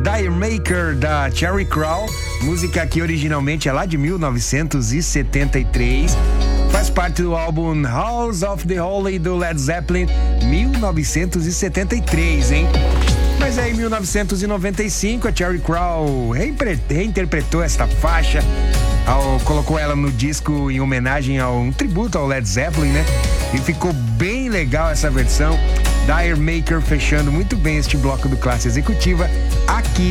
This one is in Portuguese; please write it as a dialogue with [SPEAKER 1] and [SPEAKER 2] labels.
[SPEAKER 1] Dire Maker da Cherry Crow, música que originalmente é lá de 1973. Faz parte do álbum House of the Holy do Led Zeppelin, 1973, hein? Mas aí em 1995 a Cherry Crow reinterpretou esta faixa, colocou ela no disco em homenagem a um tributo ao Led Zeppelin, né? E ficou bem legal essa versão. Dire Maker fechando muito bem este bloco do Classe Executiva aqui